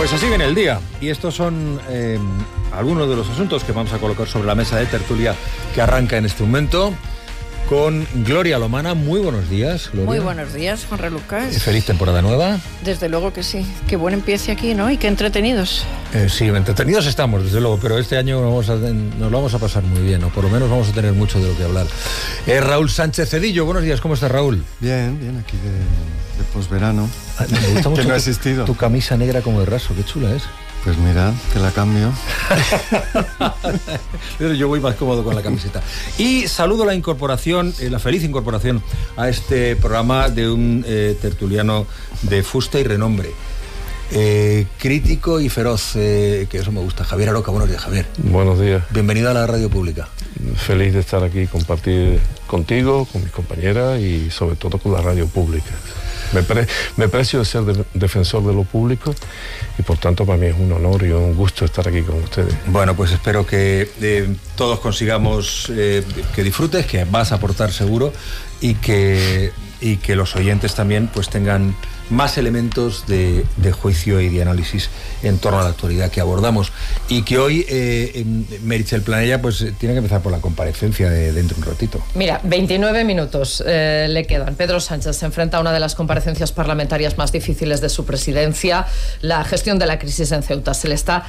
Pues así viene el día, y estos son algunos de los asuntos que vamos a colocar sobre la mesa de tertulia que arranca en este momento con Gloria Lomana. Muy buenos días, Gloria. Muy buenos días, Juanra Lucas. Feliz temporada nueva. Desde luego que sí. Qué buen empiece aquí, ¿no? Y qué entretenidos. Sí, entretenidos estamos, desde luego, pero este año nos lo vamos a pasar muy bien, o por lo menos vamos a tener mucho de lo que hablar. Raúl Sánchez Cedillo, buenos días, ¿cómo estás, Raúl? Bien, aquí de posverano. Me gusta mucho que no ha existido. Tu camisa negra como de raso, qué chula es. Pues mira, te la cambio. Pero yo voy más cómodo con la camiseta. Y saludo la incorporación, la feliz incorporación a este programa de un tertuliano de fuste y renombre. Crítico y feroz, que eso me gusta. Javier Aroca, buenos días, Javier. Buenos días. Bienvenido a la radio pública. Feliz de estar aquí, compartir contigo, con mis compañeras y sobre todo con la radio pública. Me precio ser defensor de lo público y por tanto para mí es un honor y un gusto estar aquí con ustedes. Bueno, pues espero que todos consigamos que disfrutes, que vas a aportar seguro y que los oyentes también pues tengan más elementos de juicio y de análisis en torno a la actualidad que abordamos, y que hoy Meritxell Planella pues tiene que empezar por la comparecencia de dentro de un ratito. Mira, 29 minutos le quedan. Pedro Sánchez se enfrenta a una de las comparecencias parlamentarias más difíciles de su presidencia. La gestión de la crisis en Ceuta se le está